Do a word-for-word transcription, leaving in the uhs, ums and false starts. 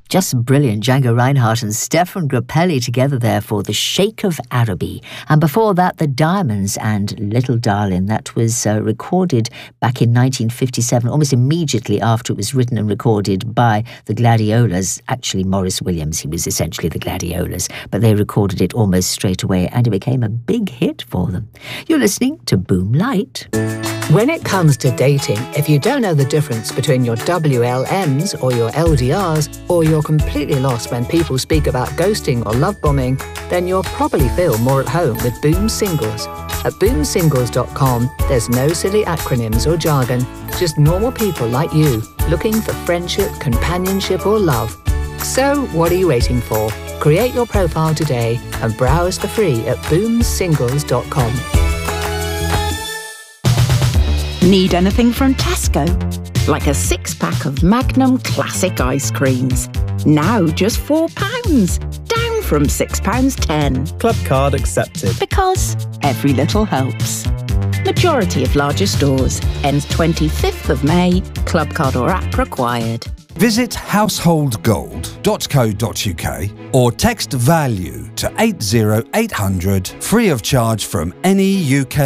Just brilliant. Django Reinhardt and Stefan Grappelli together there for The Sheikh of Araby. And before that, The Diamonds and Little Darling. That was uh, recorded back in nineteen fifty-seven, almost immediately after it was written and recorded by the Gladiolas. Actually, Maurice Williams, he was essentially the Gladiolas, but they recorded it almost straight away and it became a big hit for them. You're listening to Boom Light. When it comes to dating, if you don't know the difference between your W L Ms or your L D Rs, or you're completely lost when people speak about ghosting or love bombing, then you'll probably feel more at home with Boom Singles. At boom singles dot com, there's no silly acronyms or jargon, just normal people like you, looking for friendship, companionship or love. So what are you waiting for? Create your profile today and browse for free at boom singles dot com. Need anything from Tesco? Like a six-pack of Magnum Classic ice creams. Now just four pounds, down from six pounds ten. Club card accepted. Because every little helps. Majority of larger stores. Ends twenty-fifth of May. Club card or app required. Visit household gold dot co dot uk or text VALUE to eight zero eight hundred free of charge from any U K